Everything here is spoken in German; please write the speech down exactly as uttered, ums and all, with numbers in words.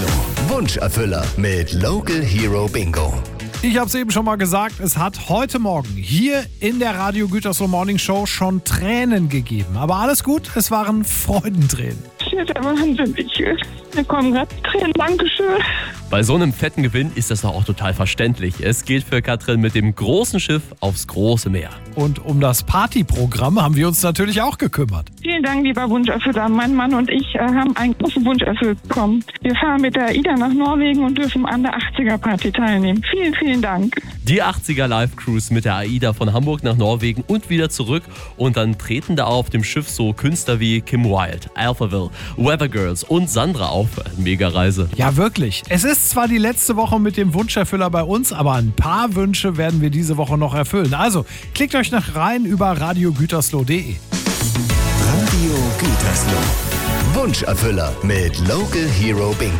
Gütersloh. Wunscherfüller mit Local Hero Bingo. Ich habe es eben schon mal gesagt, es hat heute Morgen hier in der Radio Gütersloh Morning Show schon Tränen gegeben. Aber alles gut, es waren Freudentränen. Das ist der Wahnsinn. Ich, mir kommen gerade Tränen. Dankeschön. Bei so einem fetten Gewinn ist das doch auch total verständlich. Es geht für Katrin mit dem großen Schiff aufs große Meer. Und um das Partyprogramm haben wir uns natürlich auch gekümmert. Vielen Dank, lieber Wunscherfüller. Mein Mann und ich äh, haben einen großen Wunsch erfüllt bekommen. Wir fahren mit der AIDA nach Norwegen und dürfen an der achtziger-Party teilnehmen. Vielen, vielen Dank. Die achtziger Live Cruise mit der AIDA von Hamburg nach Norwegen und wieder zurück. Und dann treten da auf dem Schiff so Künstler wie Kim Wilde, Alphaville, Weather Girls und Sandra auf. Mega Reise. Ja, wirklich. Es ist zwar die letzte Woche mit dem Wunscherfüller bei uns, aber ein paar Wünsche werden wir diese Woche noch erfüllen. Also klickt euch nach rein über radio gütersloh punkt de. Radio Gütersloh. Wunscherfüller mit Local Hero Bingo.